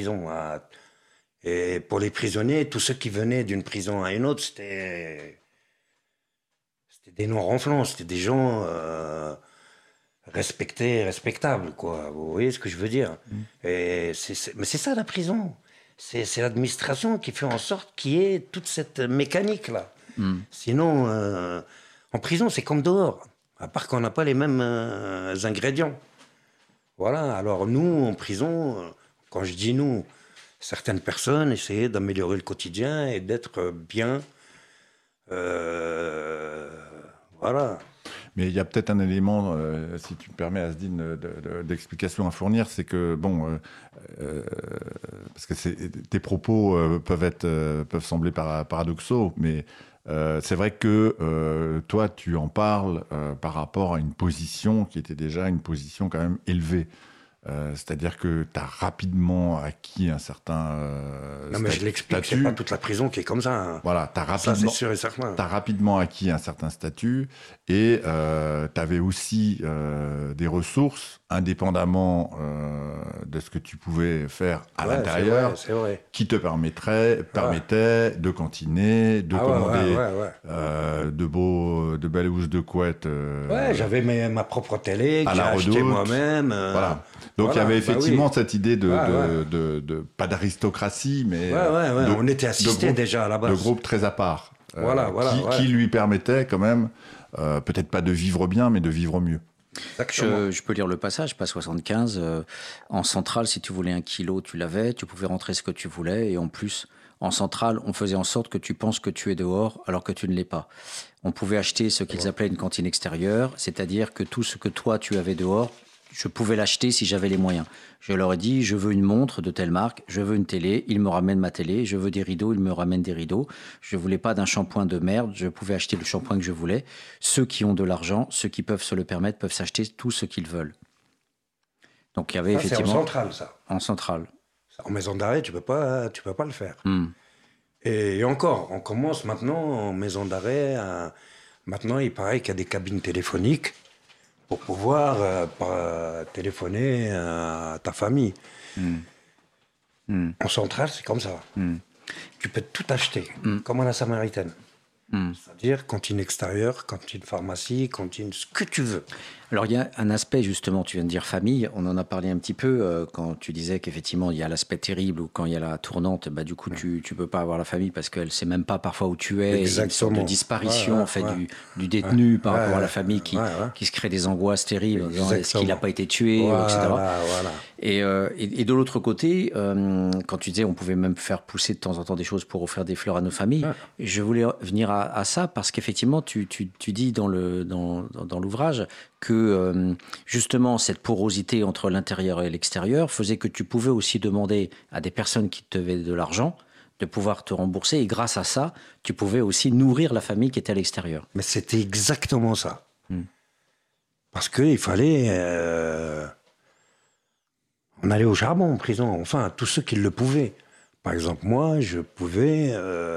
prison. Et pour les prisonniers, tous ceux qui venaient d'une prison à une autre, c'était des noms ronflants, c'était des gens respectés, respectables, quoi. Vous voyez ce que je veux dire? Et mais c'est ça la prison. C'est l'administration qui fait en sorte qu'il y ait toute cette mécanique-là. Sinon, en prison, c'est comme dehors, à part qu'on n'a pas les mêmes ingrédients. Voilà, alors nous, en prison, quand je dis nous, certaines personnes essayaient d'améliorer le quotidien et d'être bien. Voilà. Mais il y a peut-être un élément, si tu me permets, Asdine, d'explication à fournir, c'est que, bon, parce que tes propos peuvent sembler paradoxaux, mais c'est vrai que toi, tu en parles par rapport à une position qui était déjà une position quand même élevée. C'est-à-dire que tu as rapidement acquis un certain non, mais je l'explique, c'est pas toute la prison qui est comme ça. Hein. Voilà, Ça, c'est sûr et certain. Tu as rapidement acquis un certain statut et tu avais aussi des ressources, indépendamment de ce que tu pouvais faire à l'intérieur, c'est vrai. qui te permettaient de cantiner, de commander de belles housses de couette. J'avais ma propre télé que j'ai achetée moi-même. Voilà. Donc il y avait effectivement cette idée de pas d'aristocratie, mais on était assistés déjà à la base. De groupe très à part, qui lui permettait quand même, peut-être pas de vivre bien, mais de vivre mieux. Je peux lire le passage, pas 75. En centrale, si tu voulais 1 kilo, tu l'avais, tu pouvais rentrer ce que tu voulais, et en plus, en centrale, on faisait en sorte que tu penses que tu es dehors alors que tu ne l'es pas. On pouvait acheter ce qu'ils appelaient une cantine extérieure, c'est-à-dire que tout ce que toi tu avais dehors, je pouvais l'acheter si j'avais les moyens. Je leur ai dit, je veux une montre de telle marque, je veux une télé, ils me ramènent ma télé, je veux des rideaux, ils me ramènent des rideaux. Je voulais pas d'un shampoing de merde, je pouvais acheter le shampoing que je voulais. Ceux qui ont de l'argent, ceux qui peuvent se le permettre, peuvent s'acheter tout ce qu'ils veulent. Donc il y avait effectivement... C'est en centrale, ça. En centrale. En maison d'arrêt, tu peux pas le faire. Et encore, on commence maintenant en maison d'arrêt. Maintenant, il paraît qu'il y a des cabines téléphoniques pour pouvoir téléphoner à ta famille. En centrale, c'est comme ça. Tu peux tout acheter, comme à la Samaritaine. C'est-à-dire cantine extérieure, cantine pharmacie, cantine ce que tu veux. Alors il y a un aspect justement, tu viens de dire famille, on en a parlé un petit peu quand tu disais qu'effectivement il y a l'aspect terrible ou quand il y a la tournante, bah, du coup tu peux pas avoir la famille parce qu'elle sait même pas parfois où tu es. Exactement. Une sorte de disparition du détenu par rapport à la famille qui se crée des angoisses terribles en disant est-ce qu'il n'a pas été tué, etc. Et de l'autre côté, quand tu disais on pouvait même faire pousser de temps en temps des choses pour offrir des fleurs à nos familles, je voulais venir à ça parce qu'effectivement tu dis dans l'ouvrage que justement cette porosité entre l'intérieur et l'extérieur faisait que tu pouvais aussi demander à des personnes qui te devaient de l'argent de pouvoir te rembourser et grâce à ça, tu pouvais aussi nourrir la famille qui était à l'extérieur. Mais c'était exactement ça. Parce qu'il fallait... on allait au charbon en prison, enfin, tous ceux qui le pouvaient. Par exemple, moi, je pouvais...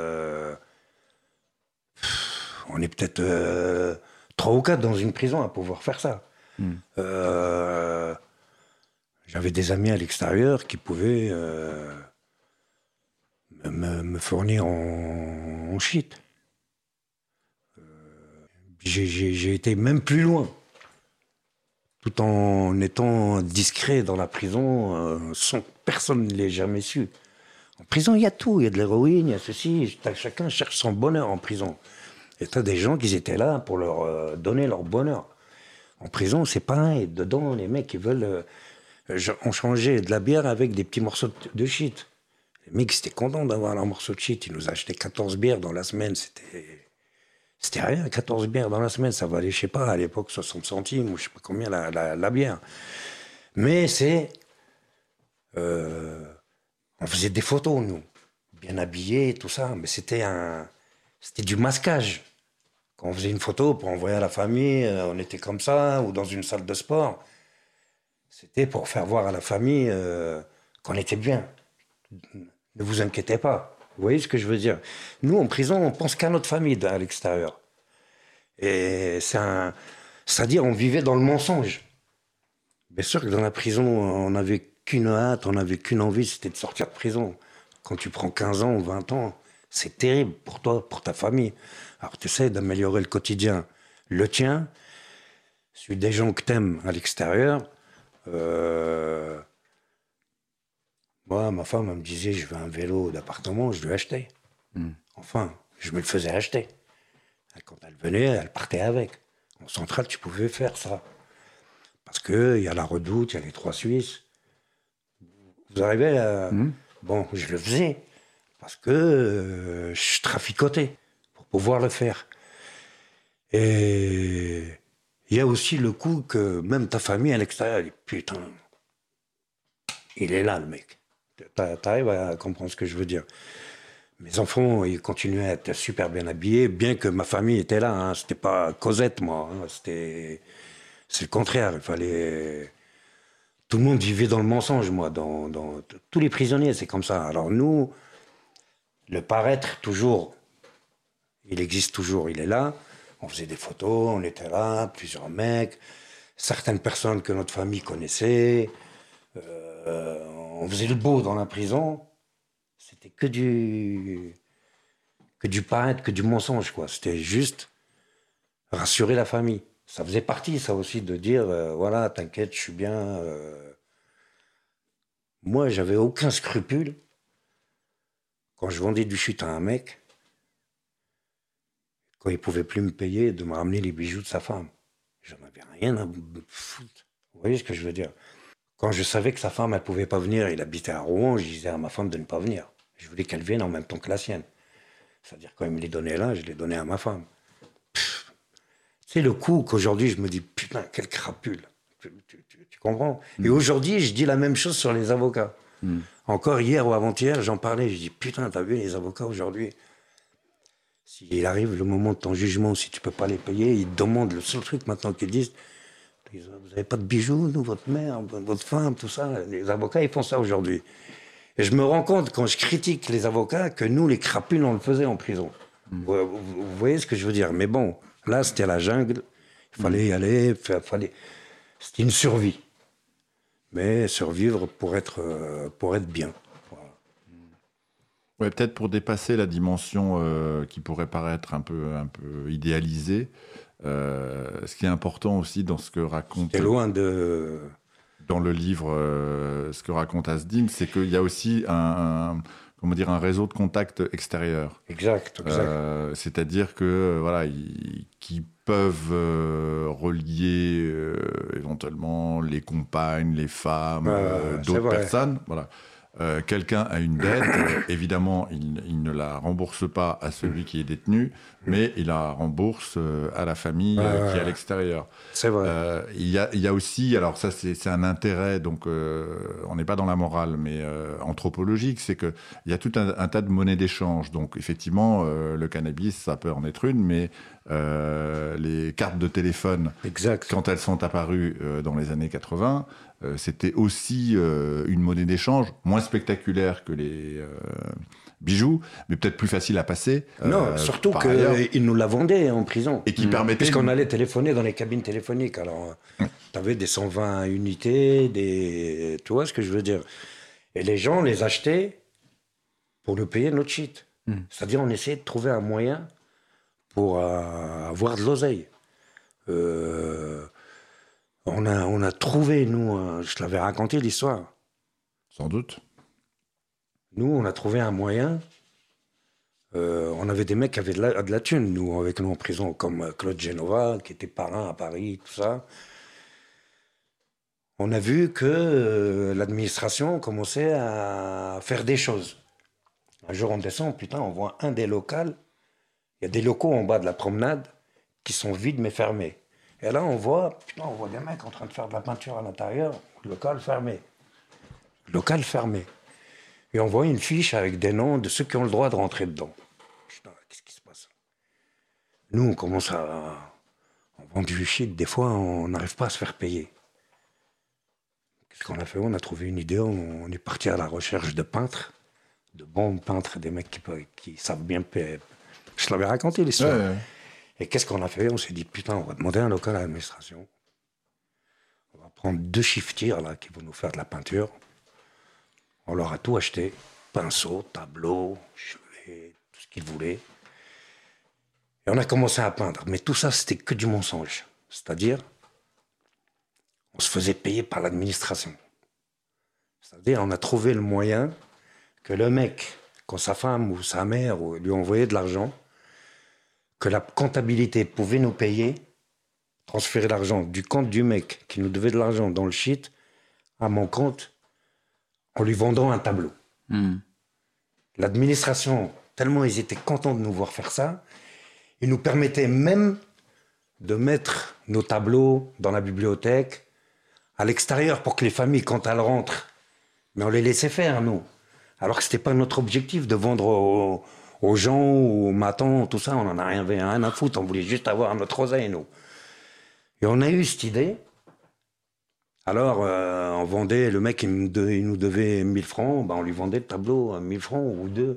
on est peut-être... 3 ou 4 dans une prison à pouvoir faire ça. J'avais des amis à l'extérieur qui pouvaient me fournir en shit. J'ai été même plus loin. Tout en étant discret dans la prison, sans que personne ne l'ait jamais su. En prison, il y a tout. Il y a de l'héroïne, il y a ceci. Chacun cherche son bonheur en prison. Et t'as des gens qui étaient là pour leur donner leur bonheur. En prison, c'est pareil. Dedans, les mecs, ils veulent... on changeait de la bière avec des petits morceaux de shit. Les mecs, ils étaient contents d'avoir leur morceau de shit. Ils nous achetaient 14 bières dans la semaine. C'était rien, 14 bières dans la semaine. Ça valait, je sais pas, à l'époque, 60 centimes ou je sais pas combien la bière. Mais c'est... on faisait des photos, nous. Bien habillés, tout ça. Mais c'était du masquage. Quand on faisait une photo pour envoyer à la famille, on était comme ça, ou dans une salle de sport. C'était pour faire voir à la famille qu'on était bien. Ne vous inquiétez pas. Vous voyez ce que je veux dire? Nous, en prison, on pense qu'à notre famille à l'extérieur. Et c'est-à-dire, on vivait dans le mensonge. Bien sûr que dans la prison, on avait qu'une hâte, on n'avait qu'une envie, c'était de sortir de prison. Quand tu prends 15 ans ou 20 ans, c'est terrible pour toi, pour ta famille. Alors tu essaies d'améliorer le quotidien, le tien, celui des gens que t'aimes à l'extérieur. Moi, ma femme, elle me disait, je veux un vélo d'appartement, je lui achetais. Enfin, je me le faisais acheter. Quand elle venait, elle partait avec. En centrale, tu pouvais faire ça. Parce qu'il y a la Redoute, il y a les Trois Suisses. Vous arrivez à... Bon, je le faisais. Parce que je traficotais pour pouvoir le faire. Et il y a aussi le coup que même ta famille à l'extérieur, elle dit, putain, il est là, le mec. T'arrives à comprendre ce que je veux dire. Mes enfants, ils continuaient à être super bien habillés, bien que ma famille était là. Hein. C'était pas Cosette, moi. Hein. C'est le contraire. Il fallait... Tout le monde vivait dans le mensonge, moi. Tous les prisonniers, c'est comme ça. Alors nous, le paraître, toujours, il existe toujours, il est là. On faisait des photos, on était là, plusieurs mecs, certaines personnes que notre famille connaissait. On faisait le beau dans la prison. C'était que du paraître, que du mensonge, quoi. C'était juste rassurer la famille. Ça faisait partie, ça aussi, de dire, voilà, t'inquiète, je suis bien. Moi, j'avais aucun scrupule. Quand je vendais du chute à un mec, quand il pouvait plus me payer, de me ramener les bijoux de sa femme. J'en avais rien à foutre. Vous voyez ce que je veux dire? Quand je savais que sa femme, elle pouvait pas venir, il habitait à Rouen, je disais à ma femme de ne pas venir. Je voulais qu'elle vienne en même temps que la sienne. C'est-à-dire, quand il me les donnait là, je les donnais à ma femme. C'est le coup qu'aujourd'hui, je me dis, putain, quel crapule. Tu comprends? Et aujourd'hui, je dis la même chose sur les avocats. Encore hier ou avant-hier, j'en parlais, je dis, putain, t'as vu les avocats aujourd'hui? S'il arrive le moment de ton jugement, si tu peux pas les payer, ils te demandent, le seul truc maintenant qu'ils disent, vous n'avez pas de bijoux, nous, votre mère, votre femme, tout ça. Les avocats, ils font ça aujourd'hui. Et je me rends compte, quand je critique les avocats, que nous, les crapules, on le faisait en prison. Vous voyez ce que je veux dire? Mais bon, là, c'était la jungle. Il fallait y aller. C'était une survie. Mais survivre pour être bien. Voilà. Ouais, peut-être pour dépasser la dimension qui pourrait paraître un peu idéalisée, ce qui est important aussi dans ce que raconte... C'est loin de... Dans le livre, ce que raconte Asdine, c'est qu'il y a aussi un réseau de contacts extérieurs. Exact. C'est-à-dire que voilà, qui peuvent relier éventuellement les compagnes, les femmes, d'autres personnes. Voilà. Quelqu'un a une dette, évidemment, il ne la rembourse pas à celui qui est détenu, mais il la rembourse à la famille qui est à l'extérieur. C'est vrai. Il y a aussi, alors ça c'est un intérêt, donc on n'est pas dans la morale, mais anthropologique, c'est qu'il y a tout un tas de monnaies d'échange. Donc effectivement, le cannabis, ça peut en être une, mais les cartes de téléphone, quand elles sont apparues dans les années 80, c'était aussi une monnaie d'échange, moins spectaculaire que les bijoux, mais peut-être plus facile à passer. Non, surtout qu'ils nous la vendaient en prison. Et qui permettait... Puisqu'on allait téléphoner dans les cabines téléphoniques. Alors, tu avais des 120 unités, tu vois ce que je veux dire. Et les gens les achetaient pour nous payer notre shit. C'est-à-dire, on essayait de trouver un moyen pour avoir de l'oseille. On a trouvé, nous, je l'avais raconté l'histoire. Sans doute. Nous, on a trouvé un moyen. On avait des mecs qui avaient de la thune, nous, avec nous en prison, comme Claude Genova, qui était parrain à Paris, tout ça. On a vu que l'administration commençait à faire des choses. Un jour, on descend, putain, on voit un des locaux. Il y a des locaux en bas de la promenade qui sont vides mais fermés. Et là, on voit des mecs en train de faire de la peinture à l'intérieur, local fermé. Local fermé. Et on voit une fiche avec des noms de ceux qui ont le droit de rentrer dedans. Putain, qu'est-ce qui se passe? Nous, on commence on vend du shit, des fois, on n'arrive pas à se faire payer. Qu'est-ce qu'on a fait? On a trouvé une idée, on est parti à la recherche de peintres, de bons peintres, des mecs qui savent bien payer. Je l'avais raconté, l'histoire. Ouais. Et qu'est-ce qu'on a fait? On s'est dit, putain, on va demander un local à l'administration. On va prendre 2 chiffetiers là, qui vont nous faire de la peinture. On leur a tout acheté. Pinceau, tableau, chevet, tout ce qu'ils voulaient. Et on a commencé à peindre. Mais tout ça, c'était que du mensonge. C'est-à-dire, on se faisait payer par l'administration. C'est-à-dire, on a trouvé le moyen que le mec, quand sa femme ou sa mère lui envoyait de l'argent, que la comptabilité pouvait nous payer, transférer l'argent du compte du mec qui nous devait de l'argent dans le shit à mon compte en lui vendant un tableau. L'administration, tellement ils étaient contents de nous voir faire ça, ils nous permettaient même de mettre nos tableaux dans la bibliothèque, à l'extérieur, pour que les familles, quand elles rentrent, mais on les laissait faire, nous. Alors que c'était pas notre objectif de vendre aux gens, aux matons, tout ça, on en a rien à foutre, on voulait juste avoir notre oseille, nous. Et on a eu cette idée. Alors, on vendait, le mec, il nous devait 1000 francs, ben on lui vendait le tableau à 1000 francs ou 2.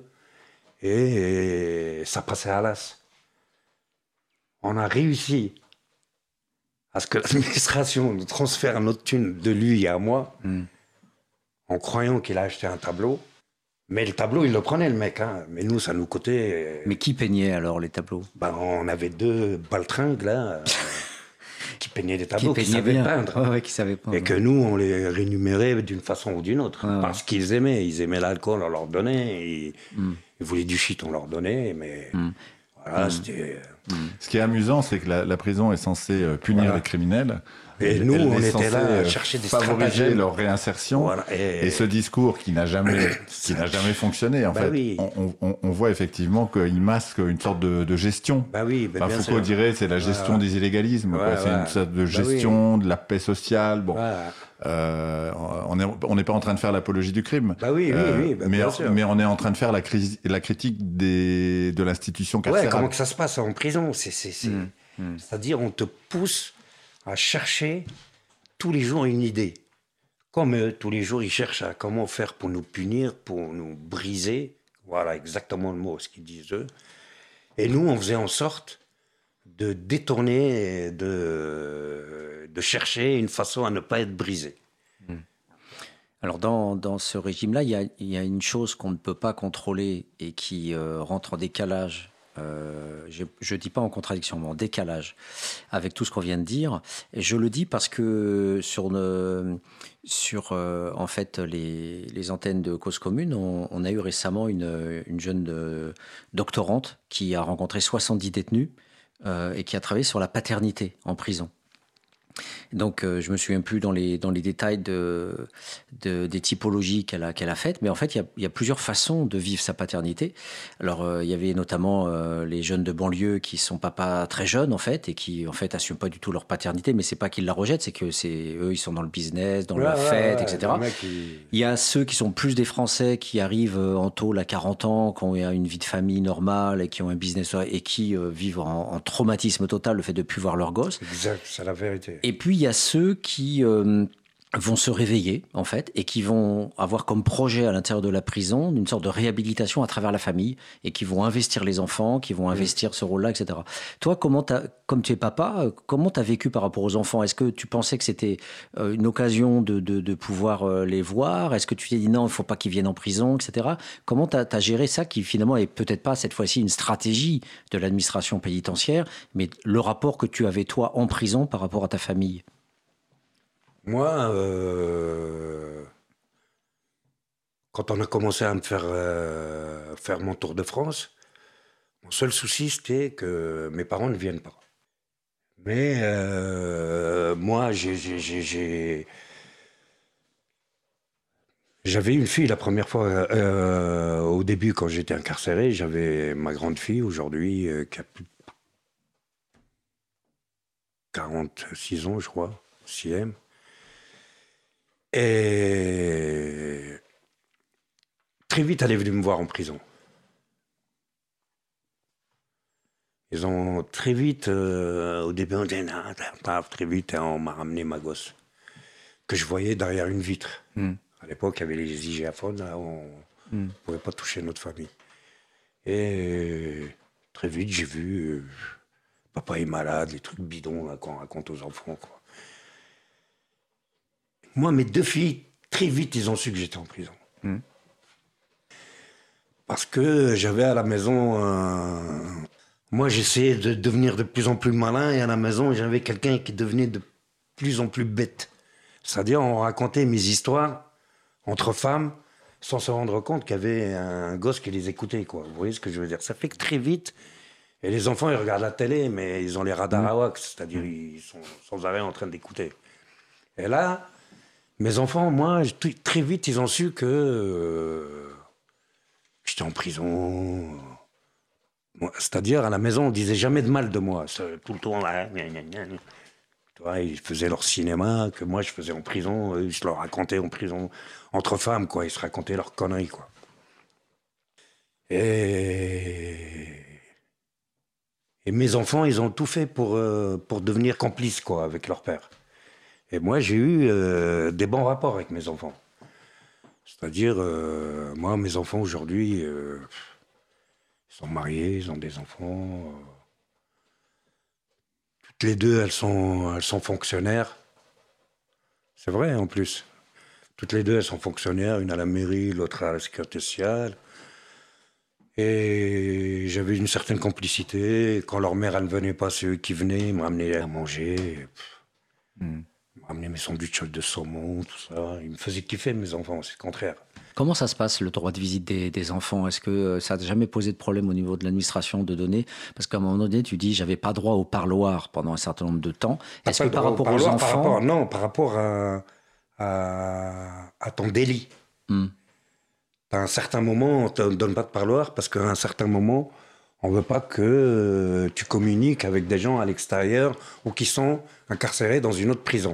Et ça passait à l'as. On a réussi à ce que l'administration nous transfère notre thune de lui à moi, en croyant qu'il a acheté un tableau. Mais le tableau, il le prenait, le mec. Hein. Mais nous, ça nous coûtait... Mais qui peignait alors les tableaux? Ben, on avait 2 baltringues, là, qui peignaient des tableaux, qui peignaient savaient bien. peindre. Ouais, qui savaient peindre. Et que nous, on les rémunérait d'une façon ou d'une autre. Ouais. Parce qu'ils aimaient. Ils aimaient l'alcool, on leur donnait. Ils voulaient du shit, on leur donnait. Mais voilà, c'était... Ce qui est amusant, c'est que la prison est censée punir les criminels. Et nous, on est était là censée à chercher des favoriser stratagèmes. leur réinsertion. Voilà. Et ce discours qui n'a jamais fonctionné, en fait, oui. on voit effectivement qu'il masque une sorte de gestion. Bah oui, bah bien Foucault sûr. dirait c'est la gestion des illégalismes. Ouais, C'est une sorte de gestion de la paix sociale. Bon, on n'est pas en train de faire l'apologie du crime. Bah oui, bah bien sûr. Mais on est en train de faire la critique de l'institution carcérale. Ouais, comment que ça se passe en prison? C'est-à-dire, on te pousse à chercher tous les jours une idée. Comme eux, tous les jours, ils cherchent à comment faire pour nous punir, pour nous briser. Voilà exactement le mot, ce qu'ils disent eux. Et nous, on faisait en sorte de détourner, de chercher une façon à ne pas être brisé. Alors dans ce régime-là, il y a une chose qu'on ne peut pas contrôler et qui rentre en décalage. Je ne dis pas en contradiction, mais en décalage avec tout ce qu'on vient de dire. Et je le dis parce que sur en fait, les antennes de Cause Commune, on a eu récemment une jeune doctorante qui a rencontré 70 détenus et qui a travaillé sur la paternité en prison. Donc, je me souviens plus dans les détails des typologies qu'elle a faites, mais en fait, il y a plusieurs façons de vivre sa paternité. Alors, il y avait notamment les jeunes de banlieue qui sont papas très jeunes, en fait, et qui, en fait, assument pas du tout leur paternité, mais c'est pas qu'ils la rejettent, c'est que eux, ils sont dans le business, dans la fête, etc. Il y a ceux qui sont plus des Français qui arrivent en tôle à 40 ans, qui ont une vie de famille normale et qui ont un business et qui vivent en traumatisme total, le fait de ne plus voir leurs gosses. Exact, c'est la vérité. Et puis, il y a ceux qui vont se réveiller, en fait, et qui vont avoir comme projet à l'intérieur de la prison une sorte de réhabilitation à travers la famille, et qui vont investir les enfants, qui vont investir ce rôle-là, etc. Toi, comme tu es papa, comment tu as vécu par rapport aux enfants? Est-ce que tu pensais que c'était une occasion de pouvoir les voir? Est-ce que tu t'es dit non, il ne faut pas qu'ils viennent en prison, etc. Comment tu as géré ça, qui finalement est peut-être pas cette fois-ci une stratégie de l'administration pénitentiaire, mais le rapport que tu avais toi en prison par rapport à ta famille? Moi, quand on a commencé à me faire mon tour de France, mon seul souci, c'était que mes parents ne viennent pas. Mais moi, j'avais une fille la première fois, au début, quand j'étais incarcéré. J'avais ma grande fille, aujourd'hui, qui a plus de 46 ans, je crois, sixième. Et très vite, elle est venue me voir en prison. Ils ont très vite, au début, on dit, non, très vite, on m'a ramené ma gosse, que je voyais derrière une vitre. À l'époque, il y avait les IGAPhones, là, on ne pouvait pas toucher notre famille. Et très vite, j'ai vu, papa est malade, les trucs bidons là, qu'on raconte aux enfants, quoi. Moi, mes deux filles, très vite, ils ont su que j'étais en prison. Parce que j'avais à la maison... Moi, j'essayais de devenir de plus en plus malin et à la maison, j'avais quelqu'un qui devenait de plus en plus bête. C'est-à-dire, on racontait mes histoires entre femmes sans se rendre compte qu'il y avait un gosse qui les écoutait, quoi. Vous voyez ce que je veux dire? Ça fait que très vite, et les enfants, ils regardent la télé, mais ils ont les radars à wax, c'est-à-dire ils sont sans arrêt en train d'écouter. Et là, mes enfants, moi, très vite, ils ont su que j'étais en prison. C'est-à-dire, à la maison, on disait jamais de mal de moi. Tout le temps, là, tu vois, ils faisaient leur cinéma, que moi, je faisais en prison. Eux, je leur racontais en prison, entre femmes, quoi. Ils se racontaient leurs conneries, quoi. Et mes enfants, ils ont tout fait pour devenir complices, quoi, avec leur père. Et moi, j'ai eu des bons rapports avec mes enfants. C'est-à-dire, moi, mes enfants, aujourd'hui... Ils sont mariés, ils ont des enfants. Toutes les deux, elles sont fonctionnaires. C'est vrai, en plus. Toutes les deux, elles sont fonctionnaires. Une à la mairie, l'autre à la sécurité sociale. Et j'avais une certaine complicité. Quand leur mère, elle ne venait pas, c'est eux qui venaient. Ils me ramenaient à manger. Ils me ramenaient mes sandwichs de saumon, tout ça. Ils me faisaient kiffer, mes enfants. C'est le contraire. Comment ça se passe, le droit de visite des enfants? Est-ce que ça n'a jamais posé de problème au niveau de l'administration de donner? Parce qu'à un moment donné, tu dis, j'avais pas droit au parloir pendant un certain nombre de temps. Est-ce que par rapport aux enfants... Non, par rapport à ton délit. À un certain moment, on ne te donne pas de parloir parce qu'à un certain moment, on ne veut pas que tu communiques avec des gens à l'extérieur ou qui sont incarcérés dans une autre prison.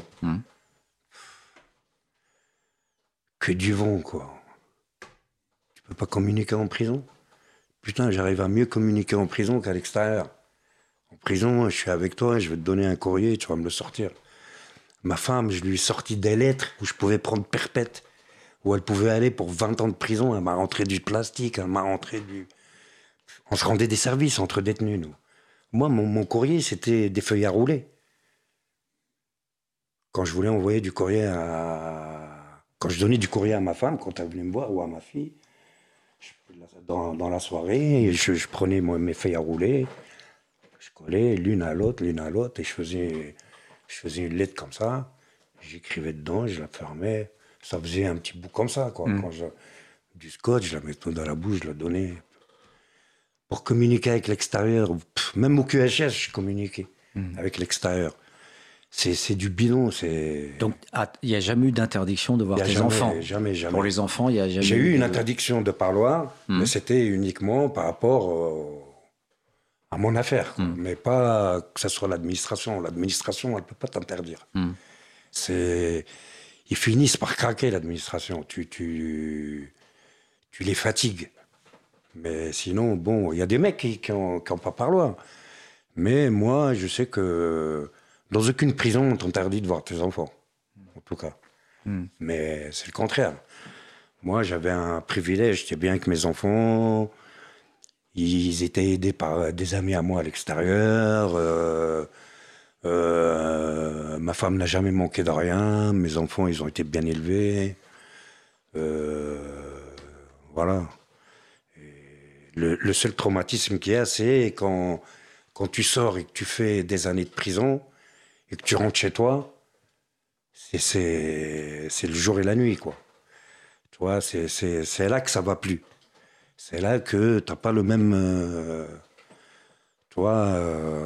Que du vent, quoi. Tu peux pas communiquer en prison? Putain, j'arrive à mieux communiquer en prison qu'à l'extérieur. En prison, je suis avec toi, je vais te donner un courrier, tu vas me le sortir. Ma femme, je lui ai sorti des lettres où je pouvais prendre perpète, où elle pouvait aller pour 20 ans de prison. Elle m'a rentré du plastique, elle m'a rentré du... On se rendait des services entre détenus, nous. Moi, mon courrier, c'était des feuilles à rouler. Quand je voulais envoyer du courrier Quand je donnais du courrier à ma femme, quand elle venait me voir, ou à ma fille, dans la soirée, je prenais mes feuilles à rouler, je collais l'une à l'autre, et je faisais une lettre comme ça, j'écrivais dedans, je la fermais, ça faisait un petit bout comme ça, quoi. Du scotch, je la mettais dans la bouche, je la donnais. Pour communiquer avec l'extérieur, même au QHS, je communiquais avec l'extérieur. C'est du bidon. Donc, il n'y a jamais eu d'interdiction de voir tes enfants? Jamais. Pour les enfants, il n'y a jamais eu... J'ai eu une interdiction de parloir, mais c'était uniquement par rapport à mon affaire. Mais pas que ce soit l'administration. L'administration, elle ne peut pas t'interdire. Ils finissent par craquer, l'administration. Tu les fatigues. Mais sinon, bon, il y a des mecs qui n'ont pas parloir. Mais moi, je sais que... Dans aucune prison, on t'interdit de voir tes enfants, en tout cas. Mais c'est le contraire. Moi, j'avais un privilège, j'étais bien avec mes enfants. Ils étaient aidés par des amis à moi à l'extérieur. Ma femme n'a jamais manqué de rien. Mes enfants, ils ont été bien élevés. Voilà. Et le seul traumatisme qu'il y a, c'est quand tu sors et que tu fais des années de prison... et que tu rentres chez toi, c'est le jour et la nuit, quoi. Tu vois, c'est là que ça va plus. C'est là que t'as pas le même... tu vois,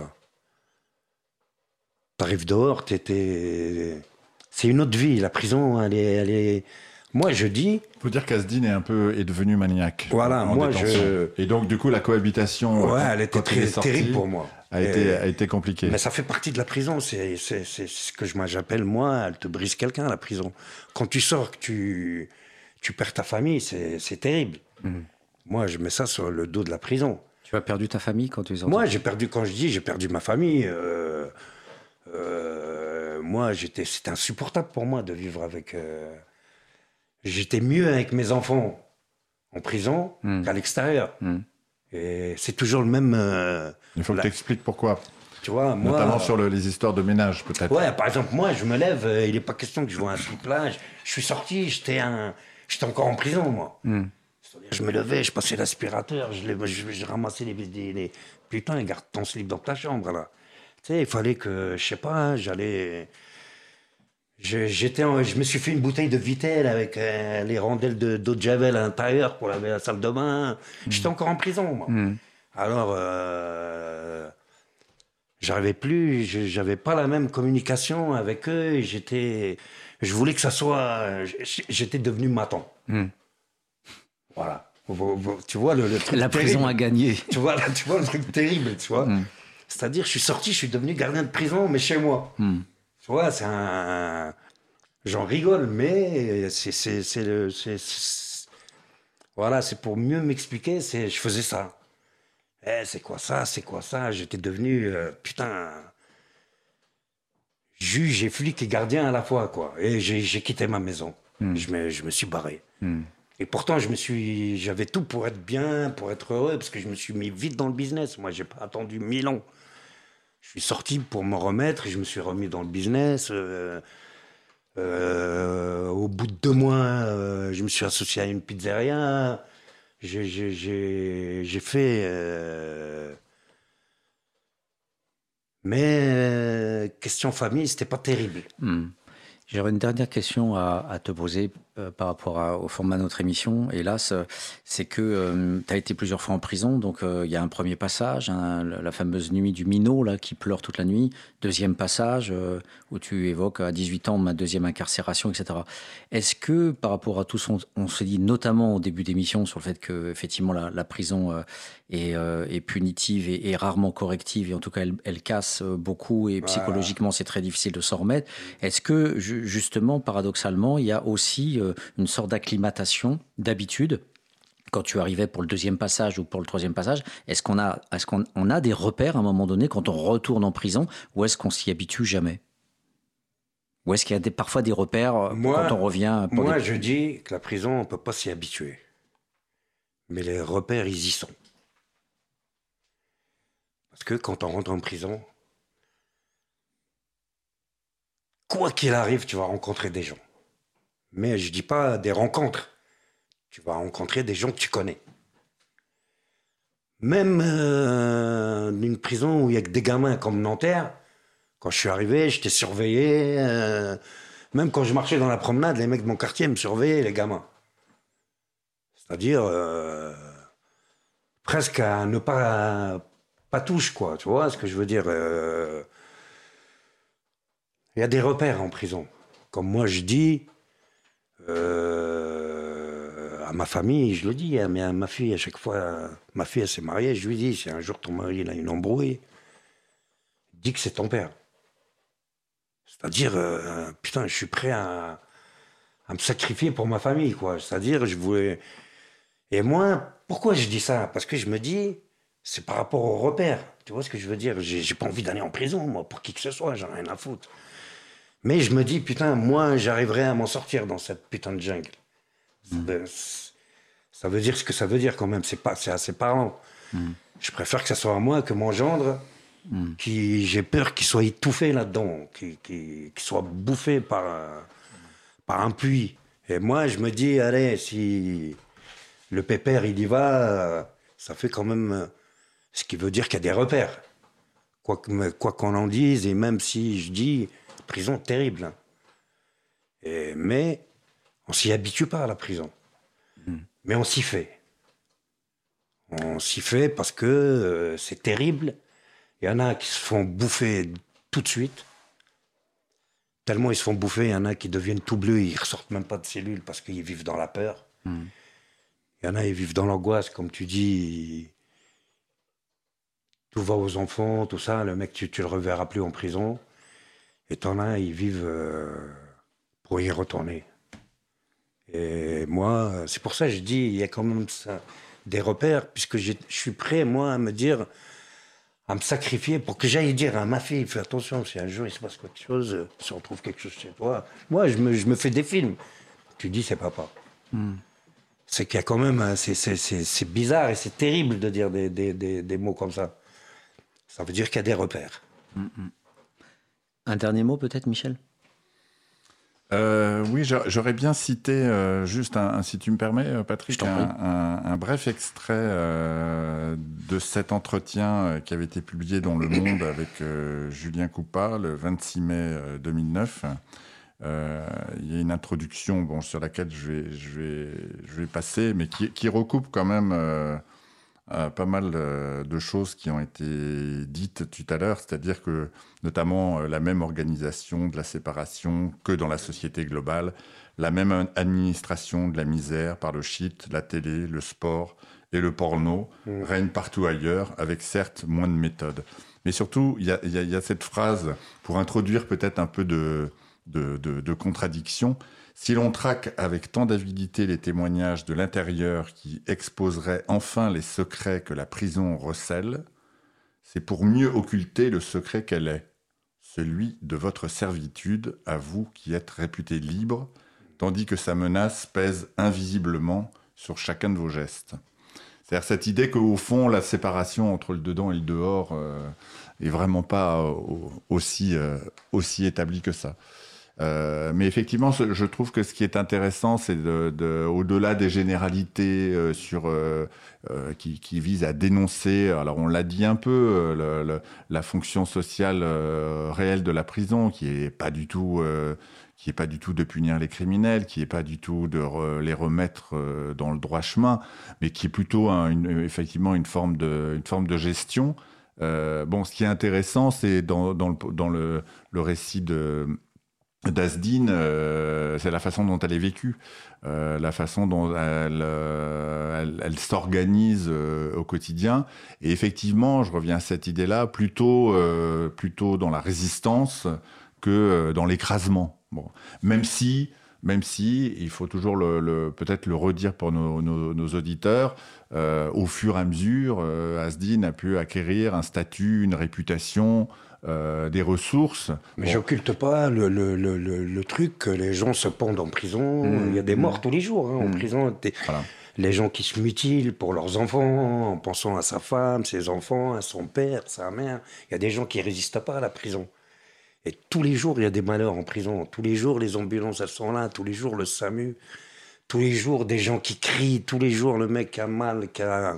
t'arrives dehors, c'est une autre vie. La prison, elle est... Moi, je dis... Il faut dire qu'Asdine est devenu maniaque. Voilà, moi, Et donc, du coup, la cohabitation... Ouais, elle était très terrible pour moi. A été compliquée. Mais ça fait partie de la prison. C'est ce que j'appelle, moi, elle te brise quelqu'un, la prison. Quand tu sors, que tu perds ta famille, c'est terrible. Moi, je mets ça sur le dos de la prison. Tu as perdu ta famille quand tu es sorti? Moi, j'ai perdu ma famille. Moi, c'était insupportable pour moi de vivre avec... J'étais mieux avec mes enfants en prison qu'à l'extérieur. Et c'est toujours le même... Il faut que tu expliques pourquoi. Tu vois, moi... Notamment sur les histoires de ménage, peut-être. Ouais, par exemple, moi, je me lève, il n'est pas question que je vois un triplage. Je suis sorti, J'étais encore en prison, moi. C'est-à-dire, je me levais, je passais l'aspirateur, je ramassais les... Putain, garde ton slip dans ta chambre, là. Tu sais, il fallait que, je sais pas, je me suis fait une bouteille de Vittel avec les rondelles d'eau de Javel à l'intérieur pour laver la salle de bain. J'étais encore en prison, moi. Alors, j'arrivais plus, j'avais pas la même communication avec eux. Je voulais que ça soit, j'étais devenu maton. Voilà. Tu vois le truc La prison terrible. a gagné. Tu vois le truc terrible, tu vois. C'est-à-dire, je suis sorti, je suis devenu gardien de prison, mais chez moi. Tu vois, j'en rigole, mais voilà, c'est pour mieux m'expliquer, je faisais ça. C'est quoi ça, c'est quoi ça? J'étais devenu, putain, juge et flic et gardien à la fois, quoi. Et j'ai quitté ma maison. Je me suis barré. Et pourtant, j'avais tout pour être bien, pour être heureux, parce que je me suis mis vite dans le business. Moi, j'ai pas attendu 1000 ans. Je suis sorti pour me remettre et je me suis remis dans le business. Au bout de 2 mois, je me suis associé à une pizzeria. J'ai fait... Mais question famille, c'était pas terrible. J'aurais une dernière question à te poser par rapport au format de notre émission. Hélas, c'est que tu as été plusieurs fois en prison. Donc, il y a un premier passage, la fameuse nuit du minot là, qui pleure toute la nuit. Deuxième passage, où tu évoques à 18 ans ma deuxième incarcération, etc. Est-ce que, par rapport à tout ce on se dit, notamment au début d'émission, sur le fait que effectivement la prison est punitive et rarement corrective, et en tout cas, elle casse beaucoup, et psychologiquement, c'est très difficile de s'en remettre. Est-ce que, justement, paradoxalement, il y a aussi une sorte d'acclimatation, d'habitude, quand tu arrivais pour le deuxième passage ou pour le troisième passage? Est-ce qu'on a des repères à un moment donné quand on retourne en prison, ou est-ce qu'on s'y habitue jamais? Ou est-ce qu'il y a parfois des repères quand on revient Moi, je dis que la prison, on ne peut pas s'y habituer. Mais les repères, ils y sont. Parce que quand on rentre en prison, quoi qu'il arrive, tu vas rencontrer des gens. Mais je dis pas des rencontres. Tu vas rencontrer des gens que tu connais. Même une prison où il y a que des gamins comme Nanterre, quand je suis arrivé, j'étais surveillé. Même quand je marchais dans la promenade, les mecs de mon quartier me surveillaient, les gamins. C'est-à-dire presque à ne pas touche, quoi. Tu vois ce que je veux dire? Il y a des repères en prison. Comme moi, je dis à ma famille, je le dis, mais à ma fille, à chaque fois, ma fille, elle s'est mariée, je lui dis, si un jour ton mari il a une embrouille, dis que c'est ton père. C'est-à-dire, putain, je suis prêt à me sacrifier pour ma famille, quoi. C'est-à-dire, je voulais... Et moi, pourquoi je dis ça? Parce que je me dis, c'est par rapport aux repères. Tu vois ce que je veux dire? J'ai pas envie d'aller en prison, moi, pour qui que ce soit, j'en ai rien à foutre. Mais je me dis, putain, moi, j'arriverai à m'en sortir dans cette putain de jungle. Ça veut dire ce que ça veut dire quand même, c'est assez parlant. Je préfère que ça soit à moi que mon gendre, j'ai peur qu'il soit étouffé là-dedans, qu'il soit bouffé par un puits. Et moi, je me dis, allez, si le pépère, il y va, ça fait quand même... ce qui veut dire qu'il y a des repères. Quoi qu'on en dise, et même si je dis, prison terrible. Mais on s'y habitue pas à la prison. Mais on s'y fait. On s'y fait parce que c'est terrible. Il y en a qui se font bouffer tout de suite. Tellement ils se font bouffer, il y en a qui deviennent tout bleus, ils ressortent même pas de cellules parce qu'ils vivent dans la peur. Il y en a, ils vivent dans l'angoisse, comme tu dis. Tout va aux enfants, tout ça. Le mec, tu le reverras plus en prison. Et t'en as, ils vivent pour y retourner. Et moi, c'est pour ça que je dis, il y a quand même ça, des repères, puisque je suis prêt, moi, à me dire, à me sacrifier pour que j'aille dire à ma fille, fais attention, si un jour il se passe quelque chose, si on trouve quelque chose chez toi. Moi, je me fais des films. Tu dis, c'est papa. C'est qu'il y a quand même, c'est bizarre et c'est terrible de dire des mots comme ça. Ça veut dire qu'il y a des repères. Un dernier mot peut-être, Michel? Oui, j'aurais bien cité, juste si tu me permets, Patrick, un bref extrait de cet entretien qui avait été publié dans Le Monde avec Julien Coupat le 26 mai 2009. Il y a une introduction sur laquelle je vais passer, mais qui recoupe quand même pas mal de choses qui ont été dites tout à l'heure, c'est-à-dire que notamment la même organisation de la séparation que dans la société globale, la même administration de la misère par le shit, la télé, le sport et le porno règne partout ailleurs, avec certes moins de méthodes. Mais surtout, il y a cette phrase, pour introduire peut-être un peu de contradiction. Si l'on traque avec tant d'avidité les témoignages de l'intérieur qui exposeraient enfin les secrets que la prison recèle, c'est pour mieux occulter le secret qu'elle est, celui de votre servitude à vous qui êtes réputé libre, tandis que sa menace pèse invisiblement sur chacun de vos gestes. C'est-à-dire cette idée qu'au fond, la séparation entre le dedans et le dehors est vraiment pas aussi établie que ça. Mais effectivement, je trouve que ce qui est intéressant, c'est au-delà des généralités qui visent à dénoncer, alors on l'a dit un peu, la fonction sociale réelle de la prison, qui est pas du tout de punir les criminels, qui est pas du tout de les remettre dans le droit chemin, mais qui est plutôt effectivement une forme de gestion. Ce qui est intéressant, c'est dans le récit d'Azdine, c'est la façon dont elle est vécue, la façon dont elle s'organise au quotidien. Et effectivement, je reviens à cette idée-là, plutôt dans la résistance que dans l'écrasement. Bon. Même si, il faut toujours peut-être le redire pour nos auditeurs, au fur et à mesure, Azdine a pu acquérir un statut, une réputation, des ressources. Mais j'occulte pas le truc que les gens se pendent en prison. Il y a des morts tous les jours en prison. Voilà. Les gens qui se mutilent pour leurs enfants, en pensant à sa femme, ses enfants, à son père, sa mère. Il y a des gens qui résistent pas à la prison. Et tous les jours, il y a des malheurs en prison. Tous les jours, les ambulances, elles sont là. Tous les jours, le SAMU. Tous les jours, des gens qui crient. Tous les jours, le mec qui a mal,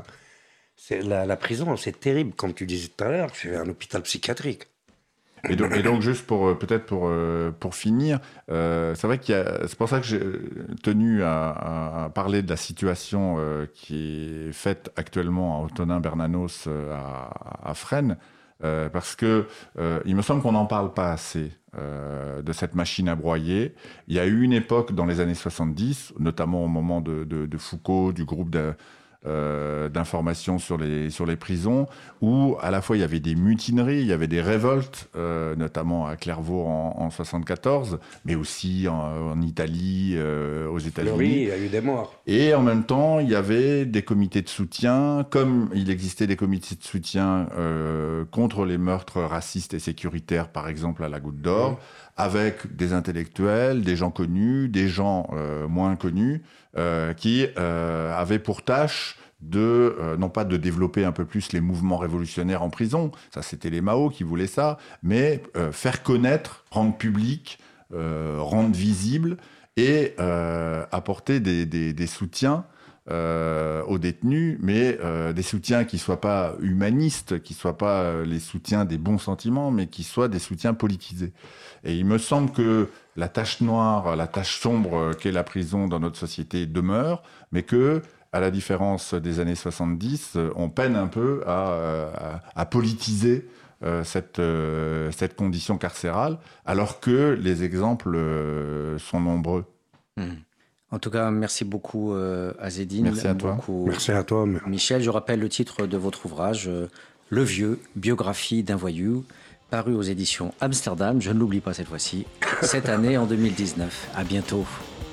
la prison, c'est terrible. Comme tu disais tout à l'heure, c'est un hôpital psychiatrique. Et donc juste pour finir, c'est vrai c'est pour ça que j'ai tenu à parler de la situation qui est faite actuellement à Antonin-Bernanos à Fresnes, parce que il me semble qu'on n'en parle pas assez de cette machine à broyer. Il y a eu une époque dans les années 70, notamment au moment de Foucault, du groupe d'informations sur les prisons, où à la fois il y avait des mutineries, il y avait des révoltes, notamment à Clairvaux en 74, mais aussi en Italie, aux États-Unis. Oui, il y a eu des morts. Et en même temps, il y avait des comités de soutien, comme il existait des comités de soutien contre les meurtres racistes et sécuritaires, par exemple à la Goutte d'Or, avec des intellectuels, des gens connus, des gens moins connus, qui avaient pour tâche non pas de développer un peu plus les mouvements révolutionnaires en prison, ça c'était les Mao qui voulaient ça, mais faire connaître, rendre public, rendre visible et apporter des soutiens aux détenus, mais des soutiens qui ne soient pas humanistes, qui ne soient pas les soutiens des bons sentiments, mais qui soient des soutiens politisés. Et il me semble que la tache noire, la tache sombre qu'est la prison dans notre société demeure, mais que, à la différence des années 70, on peine un peu à politiser cette condition carcérale, alors que les exemples sont nombreux. En tout cas, merci beaucoup Azzedine. Merci à toi. Merci à toi. Michel, je rappelle le titre de votre ouvrage, Le Vieux, biographie d'un voyou, paru aux éditions Amsterdam, je ne l'oublie pas cette fois-ci, cette année en 2019. À bientôt.